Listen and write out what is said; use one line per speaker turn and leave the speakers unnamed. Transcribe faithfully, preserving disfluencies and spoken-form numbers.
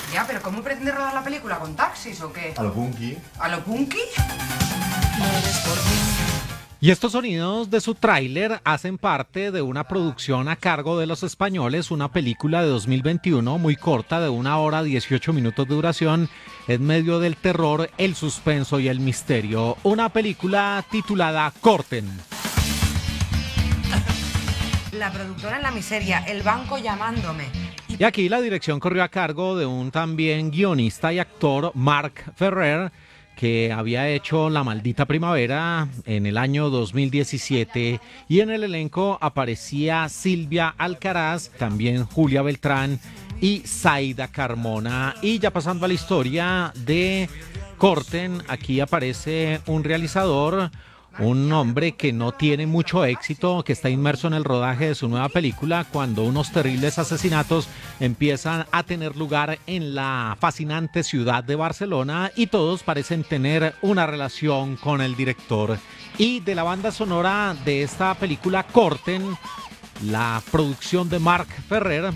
Ya, pero ¿cómo pretende rodar la película? ¿Con taxis o qué?
A lo punky.
¿A lo punky?
Y estos sonidos de su tráiler hacen parte de una producción a cargo de los españoles, una película de dos mil veintiuno muy corta, de una hora dieciocho minutos de duración, en medio del terror, el suspenso y el misterio. Una película titulada Corten.
La productora en la miseria, el banco llamándome.
Y aquí la dirección corrió a cargo de un también guionista y actor, Marc Ferrer, que había hecho La Maldita Primavera en el año dos mil diecisiete, y en el elenco aparecía Silvia Alcaraz, también Julia Beltrán y Zaida Carmona. Y ya pasando a la historia de Corten, aquí aparece un realizador, un hombre que no tiene mucho éxito, que está inmerso en el rodaje de su nueva película cuando unos terribles asesinatos empiezan a tener lugar en la fascinante ciudad de Barcelona, y todos parecen tener una relación con el director. Y de la banda sonora de esta película Corten, la producción de Marc Ferrer,